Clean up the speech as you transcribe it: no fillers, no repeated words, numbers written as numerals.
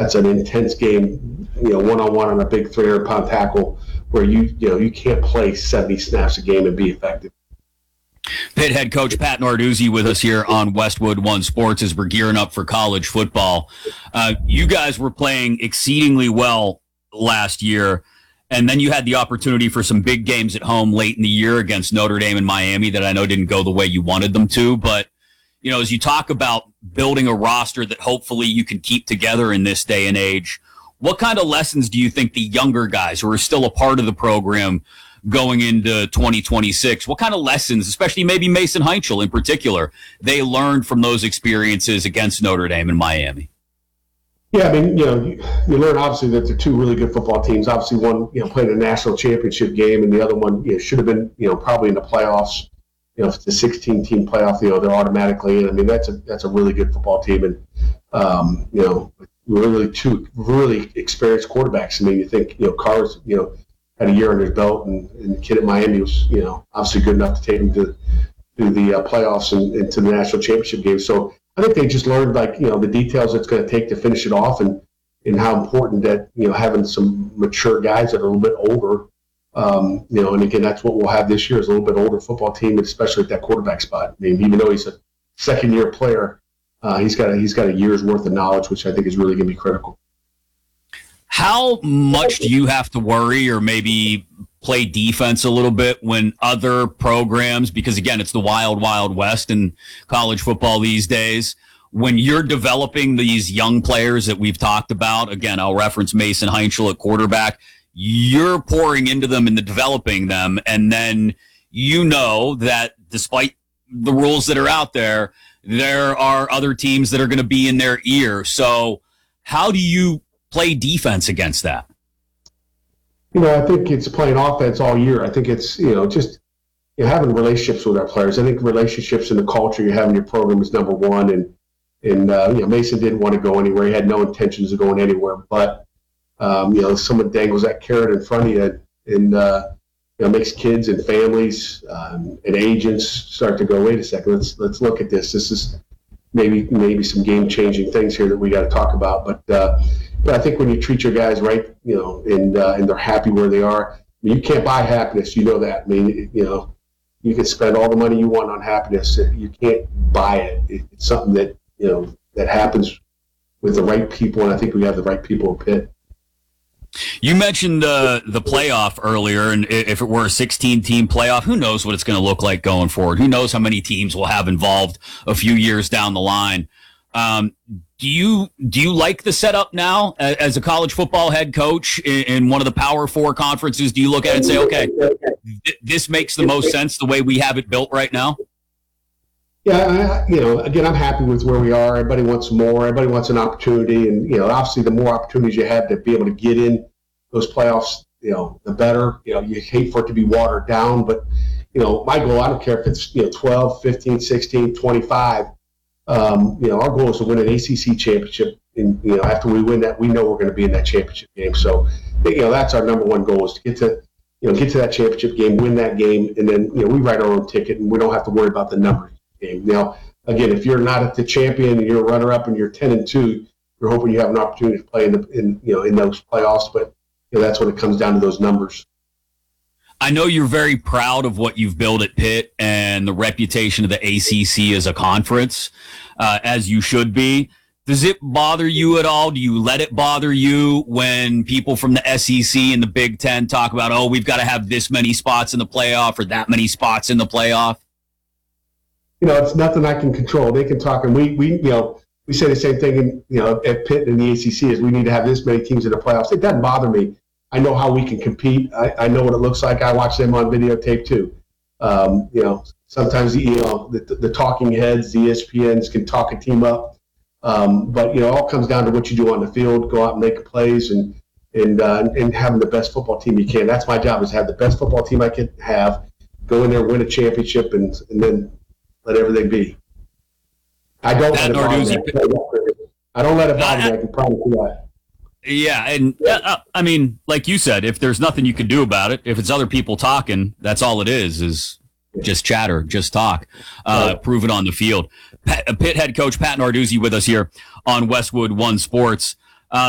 that's an intense game, one-on-one on a big 300-pound tackle where you can't play 70 snaps a game and be effective. Pitt head coach Pat Narduzzi with us here on Westwood One Sports as we're gearing up for college football. You guys were playing exceedingly well last year, and then you had the opportunity for some big games at home late in the year against Notre Dame and Miami that I know didn't go the way you wanted them to. But, as you talk about building a roster that hopefully you can keep together in this day and age, what kind of lessons do you think the younger guys who are still a part of the program going into 2026, what kind of lessons, especially maybe Mason Heinchel in particular, they learned from those experiences against Notre Dame and Miami? Yeah, I mean, you learn obviously that they're two really good football teams. Obviously, one played a national championship game, and the other one should have been probably in the playoffs. If it's a 16-team playoff, they're automatically in. I mean, that's a really good football team, and really two really experienced quarterbacks. I mean, you think Carr's had a year under his belt, and the kid at Miami was obviously good enough to take him to the playoffs and to the national championship game. So I think they just learned the details it's going to take to finish it off, and how important that having some mature guys that are a little bit older. And again, that's what we'll have this year is a little bit older football team, especially at that quarterback spot. I mean, even though he's a second-year player, he's got a year's worth of knowledge, which I think is really going to be critical. How much do you have to worry or maybe play defense a little bit when other programs, because again, it's the wild, wild west in college football these days, when you're developing these young players that we've talked about, again, I'll reference Mason Heinchel at quarterback, you're pouring into them and developing them, and then that despite the rules that are out there, there are other teams that are going to be in their ear. So how do you play defense against that? I think it's playing offense all year. I think it's, just having relationships with our players. I think relationships and the culture you have in your program is number one. And Mason didn't want to go anywhere. He had no intentions of going anywhere. But, someone dangles that carrot in front of you and makes kids and families and agents start to go, wait a second, let's look at this. This is maybe some game-changing things here that we got to talk about. But I think when you treat your guys right, and they're happy where they are, you can't buy happiness. You know that. I mean, you can spend all the money you want on happiness. You can't buy it. It's something that, that happens with the right people, and I think we have the right people at Pitt. You mentioned the playoff earlier, and if it were a 16-team playoff, who knows what it's going to look like going forward? Who knows how many teams we'll have involved a few years down the line? Do you like the setup now as a college football head coach in one of the Power Four conferences? Do you look at it and say, okay, this makes the most sense the way we have it built right now? Yeah, again, I'm happy with where we are. Everybody wants more. Everybody wants an opportunity. And, obviously the more opportunities you have to be able to get in those playoffs, the better. You hate for it to be watered down. But, my goal, I don't care if it's, 12, 15, 16, 25. Our goal is to win an ACC championship. And, after we win that, we know we're going to be in that championship game. So, that's our number one goal is to get to that championship game, win that game. And then, we write our own ticket and we don't have to worry about the numbers. Game. Now, again, if you're not at the champion and you're a runner-up and you're 10-2, you're hoping you have an opportunity to play in those playoffs. But that's when it comes down to those numbers. I know you're very proud of what you've built at Pitt and the reputation of the ACC as a conference, as you should be. Does it bother you at all? Do you let it bother you when people from the SEC and the Big Ten talk about, we've got to have this many spots in the playoff or that many spots in the playoff? It's nothing I can control. They can talk, and we say the same thing at Pitt and the ACC is we need to have this many teams in the playoffs. It doesn't bother me. I know how we can compete. I know what it looks like. I watch them on videotape too. Sometimes the talking heads, the ESPNs can talk a team up, but it all comes down to what you do on the field. Go out and make plays and having the best football team you can. That's my job, is to have the best football team I can have. Go in there, win a championship, and then let everything be. I don't let it bother me. I don't let it bother me. I can promise you that. Yeah, and I mean, like you said, if there's nothing you can do about it, if it's other people talking, that's all it is just chatter, just talk, prove it on the field. Pitt head coach Pat Narduzzi with us here on Westwood One Sports.